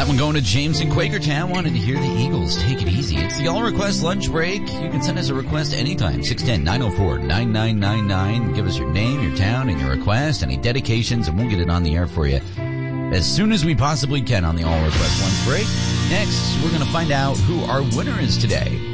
That one going to James in Quakertown. Wanted to hear the Eagles. Take it easy. It's the All Request Lunch Break. You can send us a request anytime. 610-904-9999. Give us your name, your town, and your request. Any dedications, and we'll get it on the air for you as soon as we possibly can on the All Request Lunch Break. Next, we're going to find out who our winner is today.